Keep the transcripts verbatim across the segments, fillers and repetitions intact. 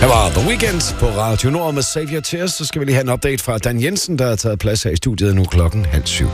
Her var The Weeknd på Radio Nord med Save Your Tears. Så skal vi lige have en update fra Dan Jensen, der har taget plads her i studiet nu klokken halv syv.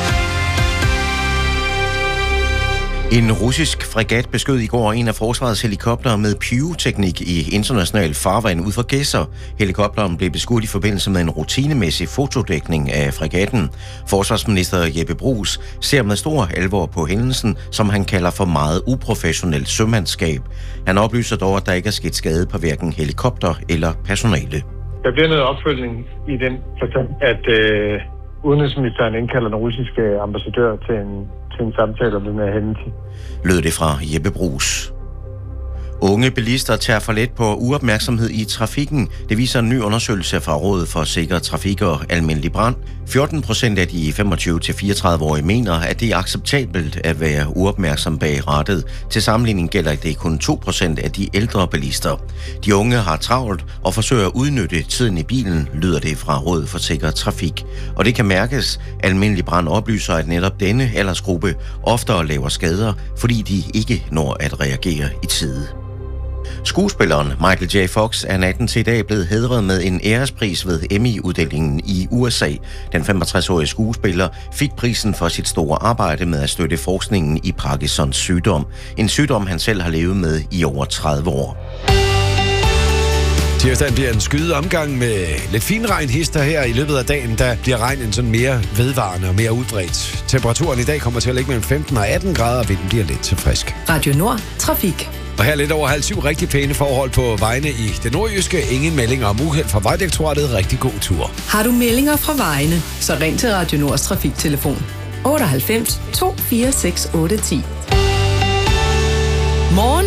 En russisk fregat beskød i går en af forsvarets helikoptere med pyroteknik i international farvand ud for Gedser. Helikopteren blev beskudt i forbindelse med en rutinemæssig fotodækning af fregatten. Forsvarsminister Jeppe Bruus ser med stor alvor på hændelsen, som han kalder for meget uprofessionelt sømandskab. Han oplyser dog, at der ikke er sket skade på hverken helikopter eller personale. Der bliver noget opfølgning i den forstand, at øh, udenrigsministeren indkalder den russiske ambassadør til en til en samtale om den her hændelse. Lød det fra Jeppe Bruus. Unge bilister tager for let på uopmærksomhed i trafikken. Det viser en ny undersøgelse fra Rådet for Sikker Trafik og Almindelig Brand. fjorten procent af de femogtyve til fireogtredive-årige mener, at det er acceptabelt at være uopmærksom bag rattet. Til sammenligning gælder det kun to procent af de ældre bilister. De unge har travlt og forsøger at udnytte tiden i bilen, lyder det fra Rådet for Sikker Trafik. Og det kan mærkes. Almindelig Brand oplyser, at netop denne aldersgruppe oftere laver skader, fordi de ikke når at reagere i tide. Skuespilleren Michael J. Fox er natten til i dag blevet hædret med en ærespris ved Emmy-uddelingen i U S A. Den femogtres-årige skuespiller fik prisen for sit store arbejde med at støtte forskningen i Parkinsons sygdom. En sygdom, han selv har levet med i over tredive år. Tirsdagen bliver en skyet omgang med lidt finregn hister her i løbet af dagen. Der bliver regnen sådan mere vedvarende og mere udbredt. Temperaturen i dag kommer til at ligge mellem femten og atten grader, og vinden bliver lidt til frisk. Radio Nord. Trafik. Og her lidt over halv syv rigtig pæne forhold på vejene i det nordjyske. Ingen meldinger om uheld fra Vejdirektoratet. Rigtig god tur. Har du meldinger fra vejene, så ring til Radio Nords trafiktelefon otteoghalvfems to fire seks otte ti. Morgen